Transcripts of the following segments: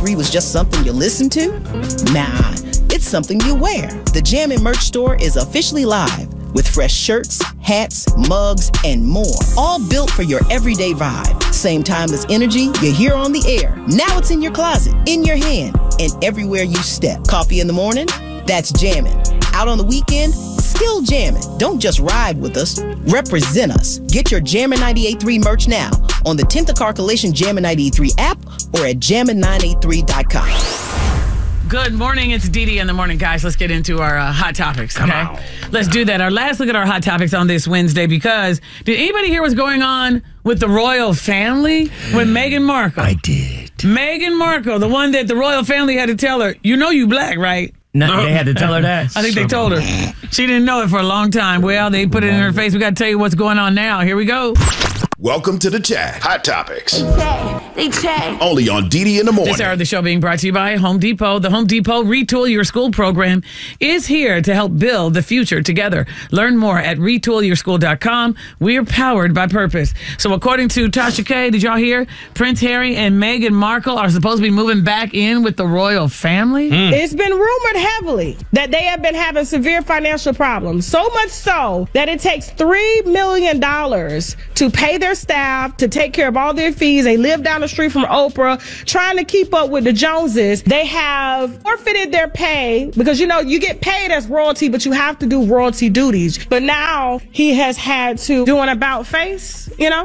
98.3 was just something you listened to? Nah, it's something you wear. The Jammin' merch store is officially live with fresh shirts, hats, mugs, and more. All built for your everyday vibe. Same timeless energy you hear on the air. Now it's in your closet, in your hand, and everywhere you step. Coffee in the morning? That's jammin'. Out on the weekend? Still jammin'. Don't just ride with us, represent us. Get your Jammin' 98.3 merch now on the 10th Car Collision Jammin' 98.3 app or at jammin983.com. Good morning. It's Dee Dee in the morning, guys. Let's get into our hot topics, okay? Come on. Let's do that. Our last look at our hot topics on this Wednesday, because did anybody hear what's going on with the royal family with Meghan Markle? I did. Meghan Markle, the one that the royal family had to tell her, you know you black, right? No, they had to tell her that. I think they told her. She didn't know it for a long time. Well, they put it in her face. We got to tell you what's going on now. Here we go. Welcome to the chat. Hot Topics. They check. Only on DD in the morning. This hour of the show being brought to you by Home Depot. The Home Depot Retool Your School program is here to help build the future together. Learn more at retoolyourschool.com. We're powered by purpose. So according to Tasha K, did y'all hear? Prince Harry and Meghan Markle are supposed to be moving back in with the royal family? It's been rumored heavily that they have been having severe financial problems. So much so that it takes $3 million to pay their staff, to take care of all their fees. They live down the street from Oprah, trying to keep up with the Joneses. They have forfeited their pay because, you know, you get paid as royalty, but you have to do royalty duties. But now he has had to do an about face, you know?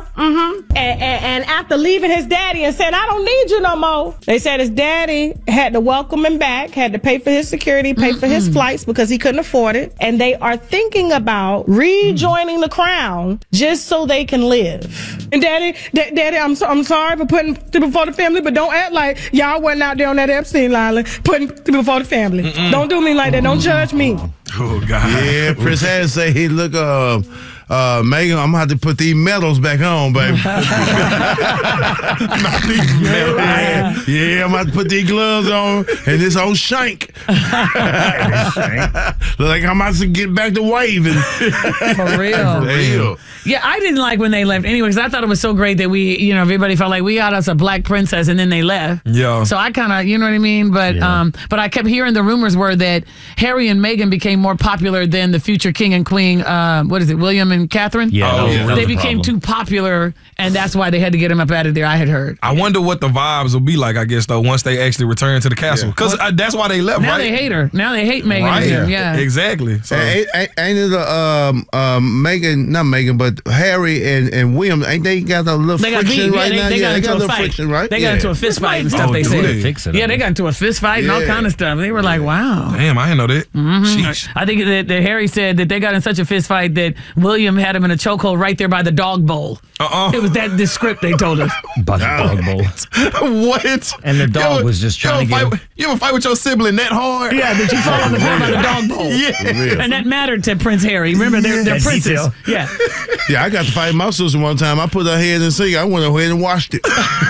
And after leaving his daddy and saying, I don't need you no more, they said his daddy had to welcome him back, had to pay for his security, pay for his flights because he couldn't afford it. And they are thinking about rejoining the crown just so they can live. And Daddy, I'm sorry for putting people before the family, but don't act like y'all wasn't out there on that Epstein Island putting people before the family. Don't do me like that. Don't judge me. Oh, God. Yeah, Prince Harry say he look, Meghan, I'm gonna have to put these medals back on, baby. Not these medals. Yeah, I'm gonna have to put these gloves on and this old shank. Look like I'm about to get back to waving. For real. For real. Yeah, I didn't like when they left anyway, because I thought it was so great that we, you know, everybody felt like we got us a black princess and then they left. Yeah. So I kind of, you know what I mean? But but I kept hearing the rumors were that Harry and Meghan became more popular than the future king and queen, William and Catherine? Yeah. They became too popular, and that's why they had to get him up out of there, I had heard. I wonder what the vibes will be like, I guess, though, once they actually return to the castle. Because that's why they left, Now right? they hate her. Now they hate Meghan. Right. Yeah. Exactly. So, Ain't it Meghan, not Meghan, but Harry and William, ain't they got a little They got friction beef. right now? They got into a a little fight. friction, right? They got into a fist fight and stuff, they do said. they? Fix it. Yeah, they got into a fist fight and all kind of stuff. They were like, wow. damn, I didn't know that. Sheesh. I think that Harry said that they got in such a fist fight that William had him in a chokehold right there by the dog bowl. It was this script they told us. By the dog bowl. What? And the dog was just trying to get him. You ever fight with your sibling that hard? Yeah, did you fall on the floor by the dog bowl? Yeah. And that mattered to Prince Harry. Remember, they're That princes. detail. Yeah. Yeah, I got to fight my sister one time. I put her head in the sink. I went ahead and washed it.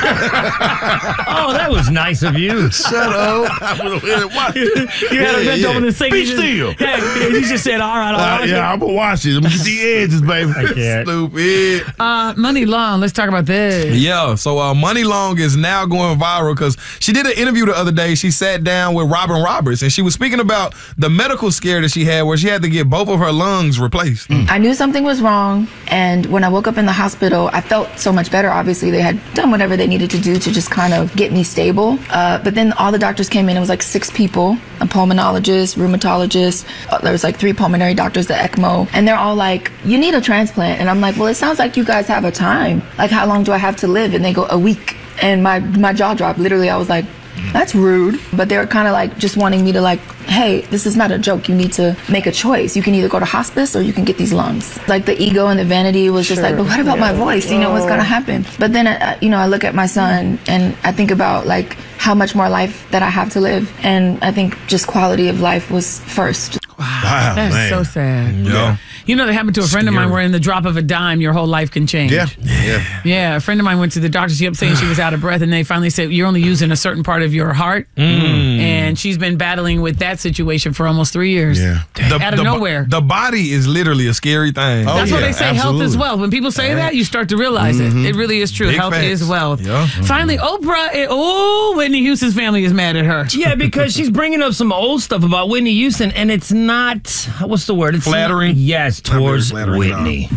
Oh, that was nice of you. Shut up. I went ahead and washed it. You had a bent over the sink. Be You just- still. Yeah, you just said, all right, I'll wash Yeah, I'm going to wash it. I'm going to get the edges, baby. I can't. Stupid. Money Long, let's talk about this. Yeah, so Money Long is now going viral because she did an interview the other day. She sat down with Robin Roberts, and she was speaking about the medical scare that she had where she had to get both of her lungs replaced. I knew something was wrong, and when I woke up in the hospital, I felt so much better. Obviously, they had done whatever they needed to do to just kind of get me stable. But then all the doctors came in. It was like 6 people, a pulmonologist, rheumatologist. There was like 3 pulmonary doctors, the ECMO. And they're all like, you need a transplant. And I'm like, well, it sounds like you guys have a time. Like, how long do I have to live? And they go, a week. And my jaw dropped. Literally, I was like, that's rude. But they were kind of like just wanting me to like, hey, this is not a joke. You need to make a choice. You can either go to hospice or you can get these lungs. Like the ego and the vanity was just like, but what about my voice? You know, what's going to happen? But then, I look at my son and I think about like how much more life that I have to live. And I think just quality of life was first. Wow, That's man. so sad. Yeah. You know, that happened to a friend of mine Scary. where in the drop of a dime, your whole life can change. Yeah. Yeah, a friend of mine went to the doctor. She kept saying she was out of breath, and they finally said, you're only using a certain part of your heart. And she's been battling with that situation for almost 3 years. Yeah. Out of nowhere. The body is literally a scary thing. That's what yeah, they say. Health is absolutely. wealth. When people say that, you start to realize it. It really is true. Big Health facts. is wealth. Yeah. Finally, Oprah, Whitney Houston's family is mad at her. Yeah, because she's bringing up some old stuff about Whitney Houston, and it's not, what's the word? It's Flattering? Yes, Not very towards flattering at all. Whitney.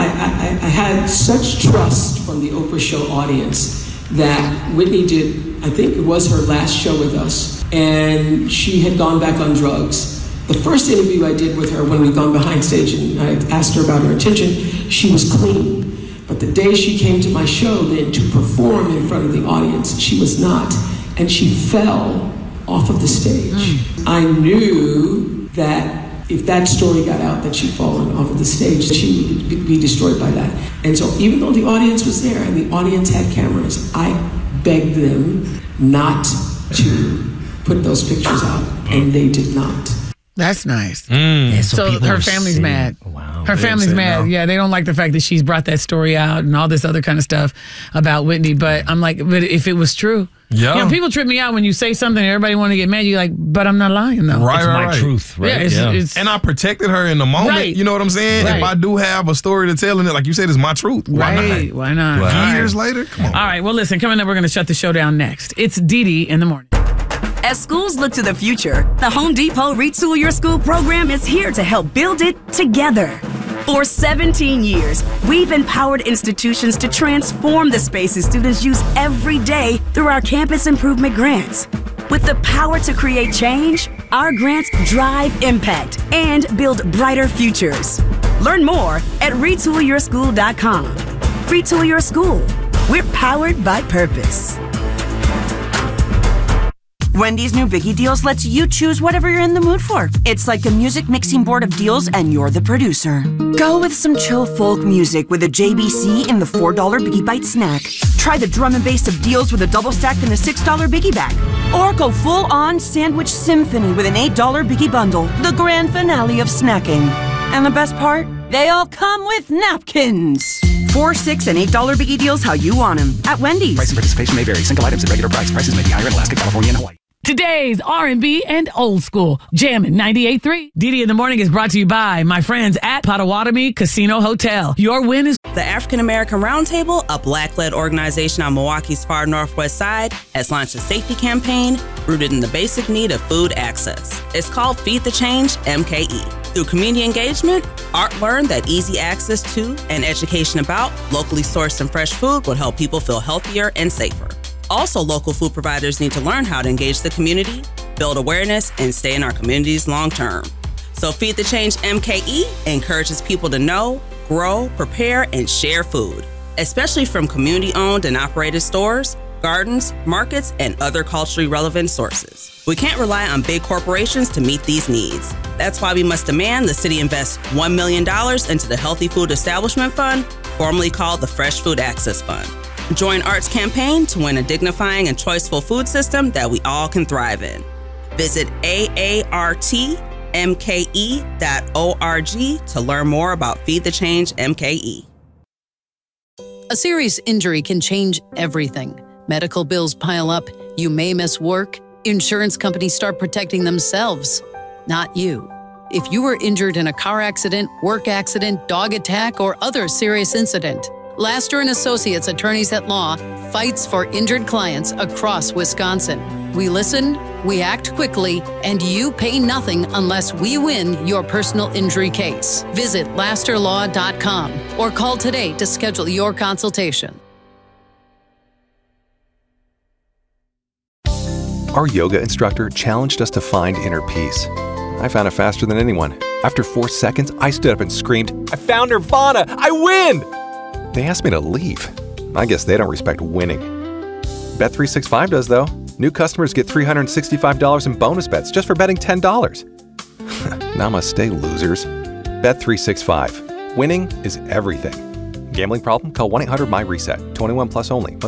I had such trust from the Oprah Show audience that Whitney did, I think it was her last show with us, and she had gone back on drugs. The first interview I did with her when we'd gone behind stage and I asked her about her attention, she was clean. But the day she came to my show then to perform in front of the audience, she was not. And she fell off of the stage. I knew that if that story got out that she'd fallen off of the stage, she would be destroyed by that. And so even though the audience was there and the audience had cameras, I begged them not to put those pictures out, and they did not. That's nice. Yeah, So people her are family's sitting- mad. Wow. Her family's say mad. no. Yeah, they don't like the fact that she's brought that story out and all this other kind of stuff about Whitney. But I'm like, but if it was true, Yeah. you know, people trip me out when you say something and everybody want to get mad. You're like, but I'm not lying though. Right, It's right, my right. truth, right? Yeah, it's And I protected her in the moment. Right. You know what I'm saying? Right. If I do have a story to tell, and it, like you said, it's my truth. Why right. not? Why not? Wow. Years later? Come on. All right. Well, listen, coming up, we're going to shut the show down next. It's Dee Dee in the morning. As schools look to the future, the Home Depot Retool Your School program is here to help build it together. For 17 years, we've empowered institutions to transform the spaces students use every day through our campus improvement grants. With the power to create change, our grants drive impact and build brighter futures. Learn more at retoolyourschool.com. Retool Your School. We're powered by purpose. Wendy's new Biggie Deals lets you choose whatever you're in the mood for. It's like a music mixing board of deals and you're the producer. Go with some chill folk music with a JBC in the $4 Biggie Bite snack. Try the drum and bass of deals with a double stack in the $6 Biggie Bag. Or go full on sandwich symphony with an $8 Biggie Bundle, the grand finale of snacking. And the best part? They all come with napkins. $4, $6, and $8 Biggie Deals how you want them at Wendy's. Price and participation may vary. Single items at regular price. Prices may be higher in Alaska, California, and Hawaii. Today's R&B and old school. Jammin' 98.3. Dee Dee in the morning is brought to you by my friends at Potawatomi Casino Hotel. Your win is... The African American Roundtable, a Black-led organization on Milwaukee's far northwest side, has launched a safety campaign rooted in the basic need of food access. It's called Feed the Change MKE. Through community engagement, Art learned that easy access to and education about locally sourced and fresh food would help people feel healthier and safer. Also, local food providers need to learn how to engage the community, build awareness, and stay in our communities long term. So Feed the Change MKE encourages people to know, grow, prepare, and share food, especially from community-owned and operated stores, gardens, markets, and other culturally relevant sources. We can't rely on big corporations to meet these needs. That's why we must demand the city invest $1 million into the Healthy Food Establishment Fund, formerly called the Fresh Food Access Fund. Join Art's campaign to win a dignifying and choiceful food system that we all can thrive in. Visit aartmke.org to learn more about Feed the Change MKE. A serious injury can change everything. Medical bills pile up, you may miss work, insurance companies start protecting themselves, not you. If you were injured in a car accident, work accident, dog attack, or other serious incident, Laster & Associates Attorneys at Law fights for injured clients across Wisconsin. We listen, we act quickly, and you pay nothing unless we win your personal injury case. Visit lasterlaw.com or call today to schedule your consultation. Our yoga instructor challenged us to find inner peace. I found it faster than anyone. After 4 seconds, I stood up and screamed, "I found Nirvana! I win!" They asked me to leave. I guess they don't respect winning. Bet365 does, though. New customers get $365 in bonus bets just for betting $10. Namaste, losers. Bet365. Winning is everything. Gambling problem? Call 1-800-MY-RESET. 21 plus only.